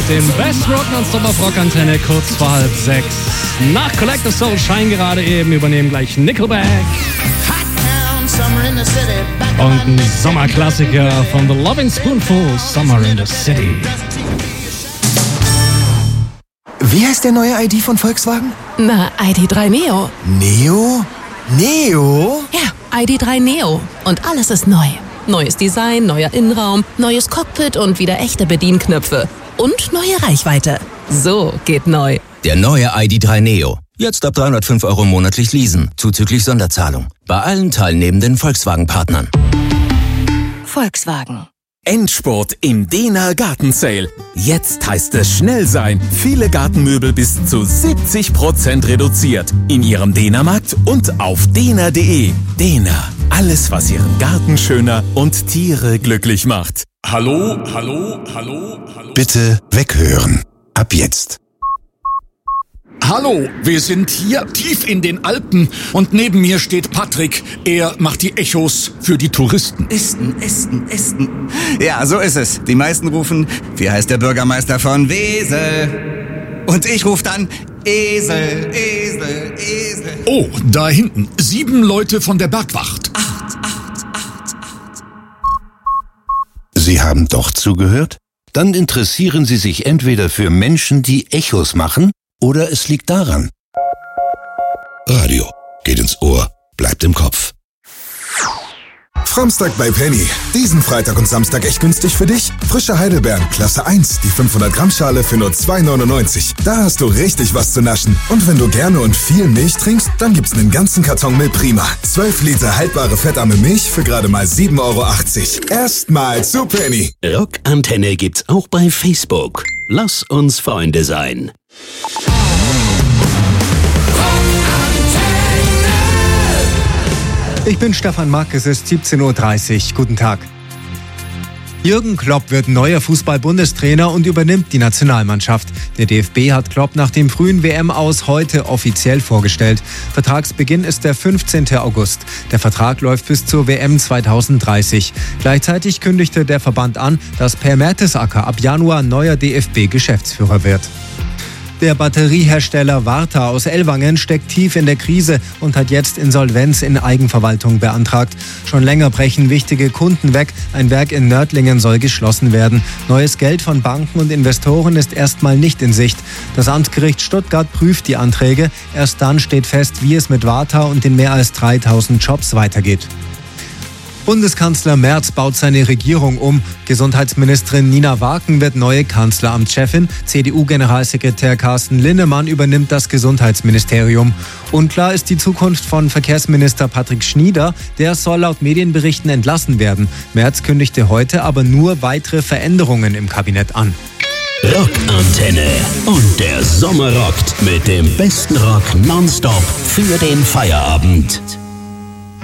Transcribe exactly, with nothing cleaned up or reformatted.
dem Best Rock Non-Stop auf Rockantenne, kurz vor halb sechs. Nach Collective Soul Shine gerade eben übernehmen gleich Nickelback. Und ein Sommerklassiker von The Loving Spoonful, Summer in the City. Wie heißt der neue I D von Volkswagen? Na, I D drei Neo. Neo? Neo? Ja, I D drei Neo. Und alles ist neu. Neues Design, neuer Innenraum, neues Cockpit und wieder echte Bedienknöpfe. Und neue Reichweite. So geht neu. Der neue I D drei Neo. Jetzt ab dreihundertfünf Euro monatlich leasen, zuzüglich Sonderzahlung. Bei allen teilnehmenden Volkswagen-Partnern. Volkswagen. Endspurt im Dehner Garten Sale. Jetzt heißt es schnell sein. Viele Gartenmöbel bis zu siebzig Prozent reduziert. In Ihrem Dehnermarkt und auf dehner punkt de. Dehner. Alles, was Ihren Garten schöner und Tiere glücklich macht. Hallo, hallo, hallo, hallo. Bitte weghören. Ab jetzt. Hallo, wir sind hier tief in den Alpen und neben mir steht Patrick. Er macht die Echos für die Touristen. Esten, Esten, Esten. Ja, so ist es. Die meisten rufen, wie heißt der Bürgermeister von Wesel? Und ich rufe dann Esel, Esel, Esel. Oh, da hinten. Sieben Leute von der Bergwacht. Acht, acht, acht, acht. Sie haben doch zugehört? Dann interessieren Sie sich entweder für Menschen, die Echos machen, oder es liegt daran. Radio geht ins Ohr, bleibt im Kopf. Framstag bei Penny. Diesen Freitag und Samstag echt günstig für dich. Frische Heidelbeeren, Klasse eins, die fünfhundert Gramm Schale für nur zwei neunundneunzig. Da hast du richtig was zu naschen. Und wenn du gerne und viel Milch trinkst, dann gibt's einen ganzen Karton Milch Prima. zwölf Liter haltbare fettarme Milch für gerade mal sieben Euro achtzig. Erstmal zu Penny. Rockantenne gibt's auch bei Facebook. Lass uns Freunde sein. Ich bin Stefan Mack, es ist siebzehn Uhr dreißig. Guten Tag. Jürgen Klopp wird neuer Fußball-Bundestrainer und übernimmt die Nationalmannschaft. Der D F B hat Klopp nach dem frühen W M-Aus heute offiziell vorgestellt. Vertragsbeginn ist der fünfzehnten August. Der Vertrag läuft bis zur W M zweitausenddreißig. Gleichzeitig kündigte der Verband an, dass Per Mertesacker ab Januar neuer D F B-Geschäftsführer wird. Der Batteriehersteller Varta aus Ellwangen steckt tief in der Krise und hat jetzt Insolvenz in Eigenverwaltung beantragt. Schon länger brechen wichtige Kunden weg. Ein Werk in Nördlingen soll geschlossen werden. Neues Geld von Banken und Investoren ist erstmal nicht in Sicht. Das Amtsgericht Stuttgart prüft die Anträge. Erst dann steht fest, wie es mit Varta und den mehr als dreitausend Jobs weitergeht. Bundeskanzler Merz baut seine Regierung um. Gesundheitsministerin Nina Waken wird neue Kanzleramtschefin. C D U-Generalsekretär Carsten Linnemann übernimmt das Gesundheitsministerium. Unklar ist die Zukunft von Verkehrsminister Patrick Schnieder. Der soll laut Medienberichten entlassen werden. Merz kündigte heute aber nur weitere Veränderungen im Kabinett an. Rockantenne und der Sommer rockt mit dem besten Rock nonstop für den Feierabend.